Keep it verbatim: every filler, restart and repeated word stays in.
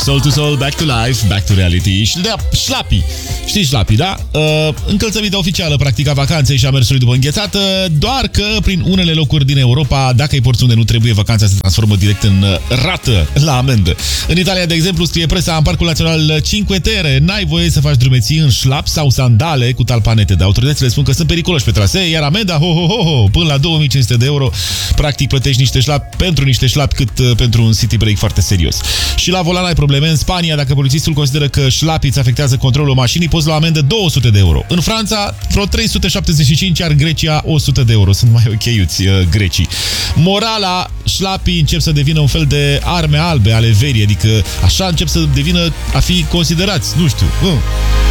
Soul to Soul, Back to Life, Back to Reality. Și de șlapii. Știi șlapii, da? Uh, încălțămintea oficială, practica vacanței și a mersului după înghețată, doar că prin unele locuri din Europa, dacă îi porți unde nu trebuie, vacanța se transformă direct în rată la amendă. În Italia, de exemplu, scrie presa, în Parcul Național Cinque Terre, n-ai voie să faci drumeții în șlap sau sandale cu talpanete. De autoritățile spun că sunt periculoși pe trasee, iar amenda, ho, ho, ho, ho, până la două mii cinci sute de euro. Practic plătești niște șlapi pentru niște șlapi cât uh, pentru un city break foarte serios. Și la volan ai probleme. În Spania, dacă polițistul consideră că șlapii îți afectează controlul mașinii, poți lua amendă două sute de euro. În Franța, vreo trei sute șaptezeci și cinci, iar Grecia o sută de euro. Sunt mai ok-uți uh, grecii. Morala, șlapii încep să devină un fel de arme albe ale verii, adică așa încep să devină a fi considerați, nu știu. Uh.